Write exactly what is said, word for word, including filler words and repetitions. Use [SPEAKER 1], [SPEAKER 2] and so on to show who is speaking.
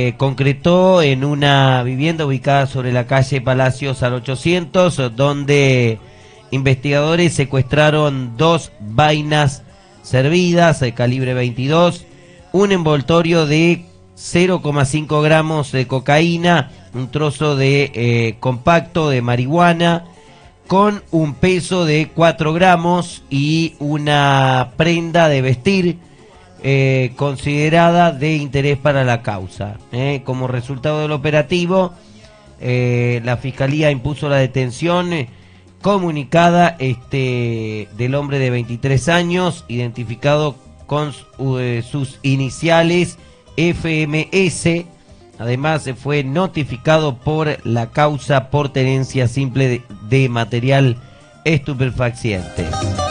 [SPEAKER 1] Eh, concretó en una vivienda ubicada sobre la calle Palacios al ochocientos, donde investigadores secuestraron dos vainas servidas de calibre veintidós, un envoltorio de cero coma cinco gramos de cocaína, un trozo de eh, compacto de marihuana con un peso de cuatro gramos y una prenda de vestir Eh, considerada de interés para la causa. Eh, como resultado del operativo, eh, la Fiscalía impuso la detención eh, comunicada este, del hombre de veintitrés años, identificado con uh, sus iniciales F M S. Además, se fue notificado por la causa por tenencia simple de, de material estupefaciente.